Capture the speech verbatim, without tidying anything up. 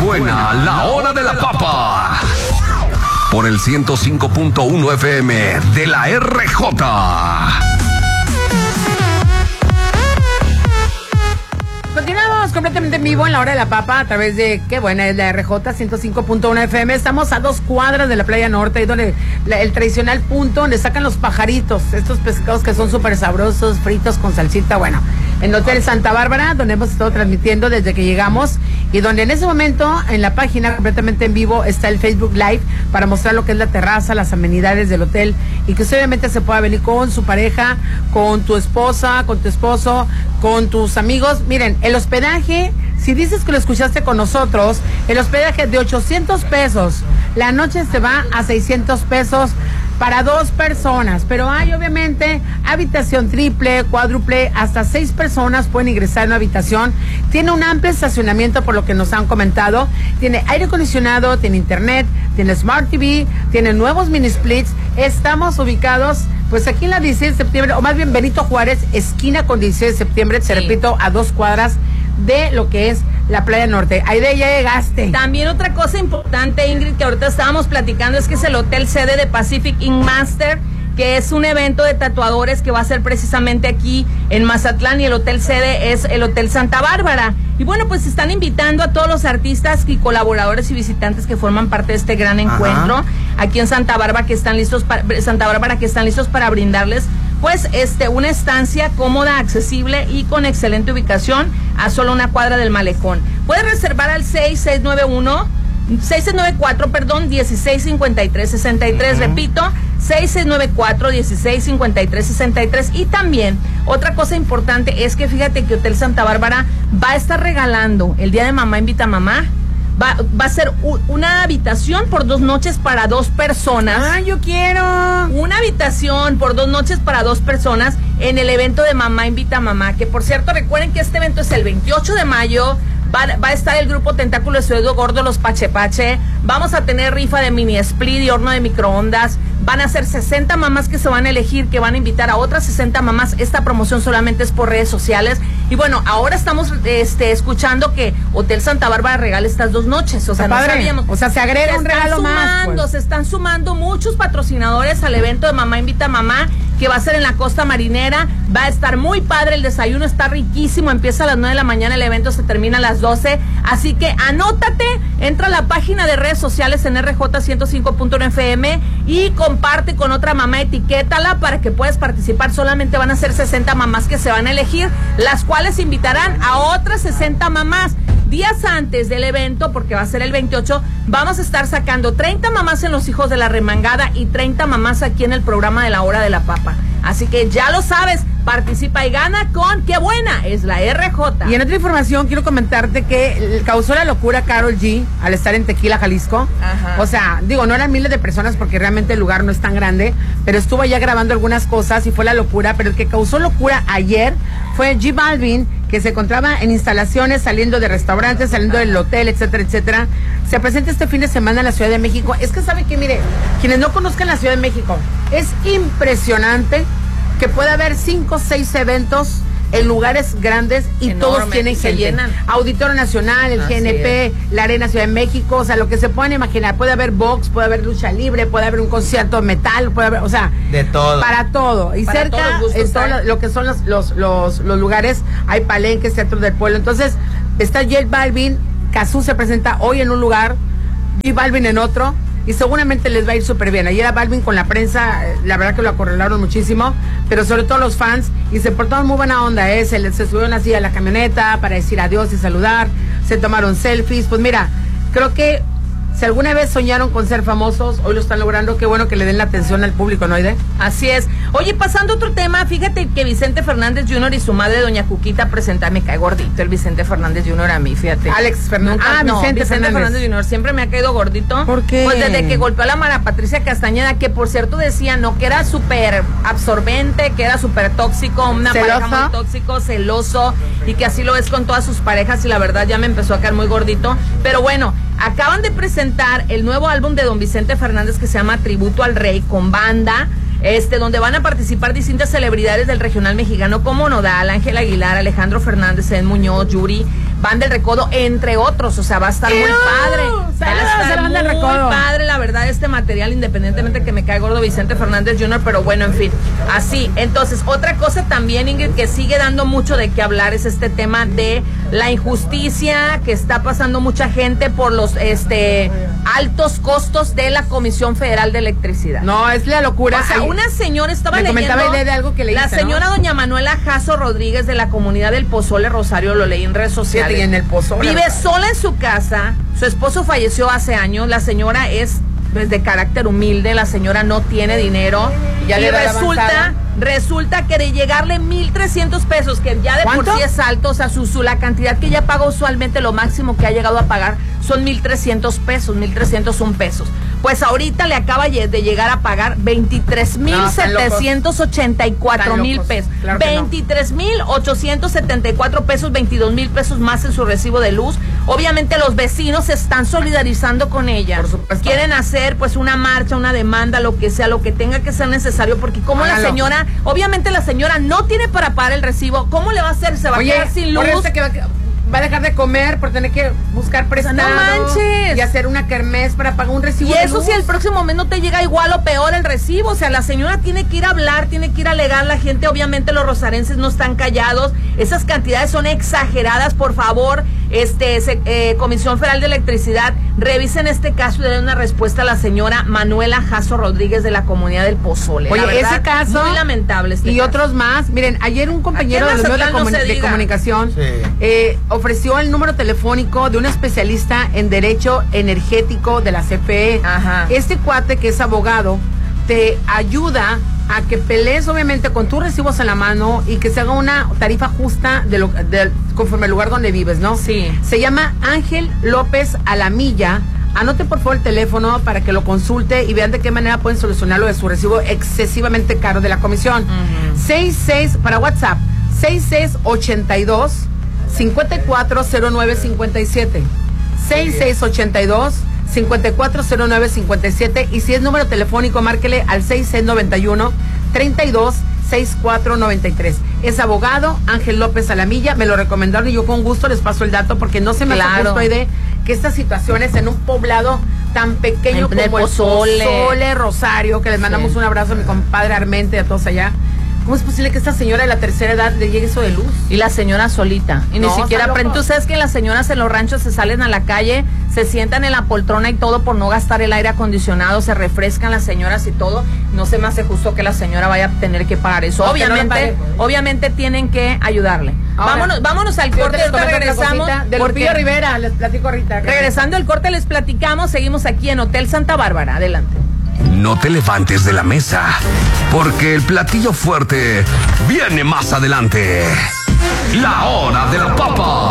Suena la hora de la papa. Por el ciento cinco punto uno F M de la R J. Continuamos completamente en vivo en la hora de la papa a través de, qué buena es la R J ciento cinco punto uno F M. Estamos a dos cuadras de la playa norte, ahí donde la, el tradicional punto donde sacan los pajaritos, estos pescados que son súper sabrosos, fritos con salsita. Bueno, en el Hotel Santa Bárbara, donde hemos estado transmitiendo desde que llegamos y donde en ese momento en la página completamente en vivo está el Facebook Live para mostrar lo que es la terraza, las amenidades del hotel y que usted obviamente se pueda venir con su pareja, con tu esposa, con tu esposo, con tus amigos. Miren, el hospedaje, si dices que lo escuchaste con nosotros, el hospedaje de ochocientos pesos, la noche se va a seiscientos pesos para dos personas, pero hay obviamente habitación triple, cuádruple, hasta seis personas pueden ingresar en una habitación. Tiene un amplio estacionamiento por lo que nos han comentado, tiene aire acondicionado, tiene internet, tiene Smart T V, tiene nuevos mini splits. Estamos ubicados pues aquí en la dieciséis de septiembre, o más bien Benito Juárez, esquina con dieciséis de septiembre, sí. Te repito, a dos cuadras de lo que es la playa norte. Aide, ya llegaste. También otra cosa importante, Ingrid, que ahorita estábamos platicando, es que es el hotel sede de Pacific Ink Master, que es un evento de tatuadores que va a ser precisamente aquí en Mazatlán, y el hotel sede es el Hotel Santa Bárbara. Y bueno, pues están invitando a todos los artistas y colaboradores y visitantes que forman parte de este gran encuentro. Ajá. Aquí en Santa Bárbara que están listos para Santa Bárbara que están listos para brindarles pues este una estancia cómoda, accesible y con excelente ubicación a solo una cuadra del malecón. Puedes reservar al seis seis nueve uno seis seis nueve cuatro, perdón, dieciséis cincuenta y tres sesenta y tres, uh-huh. Repito, seis seis nueve cuatro, dieciséis cincuenta y tres sesenta y tres. Y también, otra cosa importante es que fíjate que Hotel Santa Bárbara va a estar regalando el Día de Mamá Invita a Mamá. Va, va a ser u, una habitación por dos noches para dos personas. ¡Ah, yo quiero! Una habitación por dos noches para dos personas en el evento de Mamá Invita a Mamá, que por cierto, recuerden que este evento es el veintiocho de mayo. Va, va a estar el grupo Tentáculo de Suedo Gordo, los Pache Pache. Vamos a tener rifa de mini split y horno de microondas. Van a ser sesenta mamás que se van a elegir, que van a invitar a otras sesenta mamás. Esta promoción solamente es por redes sociales. Y bueno, ahora estamos este, escuchando que Hotel Santa Bárbara regala estas dos noches. O sea, no sabíamos. O sea, se agrega se un regalo sumando, más. Pues. Se están sumando muchos patrocinadores al evento de Mamá Invita a Mamá, que va a ser en la Costa Marinera. Va a estar muy padre, el desayuno está riquísimo. Empieza a las nueve de la mañana, el evento se termina a las doce. Así que anótate, entra a la página de redes sociales en R J ciento cinco punto uno F M y comparte con otra mamá, etiquétala para que puedas participar. Solamente van a ser sesenta mamás que se van a elegir, las cuales invitarán a otras sesenta mamás. Días antes del evento, porque va a ser el veintiocho, vamos a estar sacando treinta mamás en Los Hijos de la Remangada y treinta mamás aquí en el programa de la Hora de la Papa. Así que ya lo sabes, participa y gana con ¡qué buena! Es la R J. Y en otra información quiero comentarte que causó la locura Karol G al estar en Tequila, Jalisco. Ajá. O sea, digo, no eran miles de personas porque realmente el lugar no es tan grande, pero estuvo allá grabando algunas cosas y fue la locura. Pero el que causó locura ayer fue J Balvin, que se encontraba en instalaciones, saliendo de restaurantes, saliendo del hotel, etcétera, etcétera. Se presenta este fin de semana en la Ciudad de México. Es que sabe que, mire, quienes no conozcan la Ciudad de México, es impresionante que pueda haber cinco o seis eventos en lugares grandes y enorme, todos tienen se gente. Llenan. Auditorio Nacional, el Así G N P, es. La Arena Ciudad de México, o sea, lo que se puedan imaginar. Puede haber box, puede haber lucha libre, puede haber un concierto de metal, puede haber, o sea, de todo. Para todo. Y para cerca, en todo lo, lo que son los, los, los, los lugares, hay palenques, teatros del pueblo. Entonces, está J Balvin, Cazzu se presenta hoy en un lugar, J Balvin en otro, y seguramente les va a ir súper bien. Ayer a Balvin con la prensa, la verdad que lo acorralaron muchísimo, pero sobre todo los fans, y se portaron muy buena onda, ¿eh? Se, se subieron así a la camioneta para decir adiós y saludar, se tomaron selfies. Pues mira, creo que si alguna vez soñaron con ser famosos, hoy lo están logrando. Qué bueno que le den la atención al público, ¿no, Aide? Así es. Oye, pasando a otro tema, fíjate que Vicente Fernández junior y su madre, doña Cuquita, presentan, me cae gordito el Vicente Fernández junior a mí, fíjate. Alex Fernández. Ah, no, Vicente, Vicente Fernández. Fernández junior siempre me ha caído gordito. ¿Por qué? Pues desde que golpeó a la Mara Patricia Castañeda, que por cierto decía, no, que era súper absorbente, que era súper tóxico, una ¿Celoso? pareja muy tóxico, celoso, y que así lo es con todas sus parejas, y la verdad ya me empezó a caer muy gordito. Pero bueno, acaban de presentar el nuevo álbum de don Vicente Fernández que se llama Tributo al Rey, con banda, este, donde van a participar distintas celebridades del regional mexicano como Nodal, Ángel Aguilar, Alejandro Fernández, Ed Muñoz, Yuri, Van del Recodo, entre otros, o sea, va a estar muy padre. Va a estar muy padre, la verdad, este material, independientemente que me cae gordo Vicente Fernández junior, pero bueno, en fin, así. Entonces, otra cosa también, Ingrid, que sigue dando mucho de qué hablar es este tema de la injusticia que está pasando mucha gente por los este altos costos de la Comisión Federal de Electricidad. No, es la locura. O sea, Ay, una señora estaba leyendo idea de algo que leíste, la señora ¿no? doña Manuela Jasso Rodríguez de la comunidad del Pozole Rosario, lo leí en redes sociales. Sí, en el Pozole. Vive sola en su casa, su esposo falleció hace años, la señora es pues, de carácter humilde, la señora no tiene dinero ya y le resulta resulta que de llegarle mil trescientos pesos, que ya de ¿Cuánto? por sí es alto, o sea, su, su, la cantidad que ella paga usualmente, lo máximo que ha llegado a pagar son mil trescientos pesos, mil trescientos un pesos. Pues ahorita le acaba de llegar a pagar veintitrés mil setecientos ochenta y cuatro mil pesos. Claro veintitrés mil ochocientos setenta y cuatro pesos, veintidós mil pesos más en su recibo de luz. Obviamente los vecinos se están solidarizando con ella. Por supuesto. Quieren hacer pues una marcha, una demanda, lo que sea, lo que tenga que ser necesario, porque como Hágalo. la señora, obviamente la señora no tiene para pagar el recibo, ¿cómo le va a hacer? Se va Oye, a quedar sin luz. Que va, va a dejar de comer por tener que buscar prestado. No manches. Y hacer una kermés para pagar un recibo. Y de eso luz. si el próximo mes no te llega igual o peor el recibo. O sea, la señora tiene que ir a hablar, tiene que ir a alegar. La gente, obviamente, los rosarenses no están callados. Esas cantidades son exageradas. Por favor, este se, eh, Comisión Federal de Electricidad, revisen este caso y den una respuesta a la señora Manuela Jasso Rodríguez de la comunidad del Pozole. Oye, la verdad, ese caso. Muy lamentable este Y caso. otros más. Miren, ayer un compañero de los medios de, comun- no de comunicación sí. eh, ofreció el número telefónico de un especialista en derecho energético de la C F E. Ajá. Este cuate que es abogado te ayuda a que pelees obviamente con tus recibos en la mano y que se haga una tarifa justa de lo, de, conforme al lugar donde vives, ¿no? Sí. Se llama Ángel López Alamilla. Anote por favor el teléfono para que lo consulte y vean de qué manera pueden solucionar lo de su recibo excesivamente caro de la comisión. Uh-huh. sesenta y seis para WhatsApp, sesenta y seis ochenta y dos cincuenta y cuatro cero nueve cincuenta y siete. sesenta y seis ochenta y dos cincuenta y cuatro cero nueve cincuenta y siete. Y si es número telefónico, márquele al sesenta y seis noventa y uno treinta y dos sesenta y cuatro noventa y tres. Es abogado, Ángel López Alamilla, me lo recomendaron y yo con gusto les paso el dato porque no se me hace justo idea que estas situaciones en un poblado tan pequeño en como el Pozole. Pozole, Rosario, que les mandamos sí. un abrazo a mi compadre Armente y a todos allá. ¿Cómo es posible que esta señora de la tercera edad le llegue eso de luz? Y la señora solita. Y no, ni siquiera aprende. Tú sabes que las señoras en los ranchos se salen a la calle, se sientan en la poltrona y todo por no gastar el aire acondicionado, se refrescan las señoras y todo. No se me hace justo que la señora vaya a tener que pagar eso. No, obviamente, no obviamente tienen que ayudarle. Ahora, vámonos, vámonos al corte, ahorita regresamos. De Lupillo Rivera, les platico ahorita. Regresando al corte les platicamos, seguimos aquí en Hotel Santa Bárbara. Adelante. No te levantes de la mesa, porque el platillo fuerte viene más adelante. La hora de la papa.